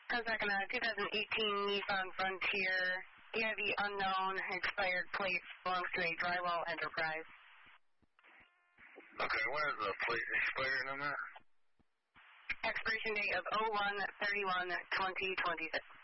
Second, 2018 Nissan Frontier, EIV unknown, expired plate, belongs to a Drywall Enterprise. Okay, when is the plate expired on that? Expiration date of 01/31/2026.